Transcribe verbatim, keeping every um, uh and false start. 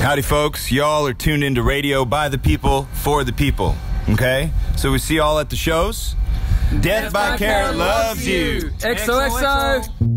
Howdy, folks. Y'all are tuned into radio by the people, for the people. Okay? So we see y'all at the shows. Death by Carrot loves you. X O X O.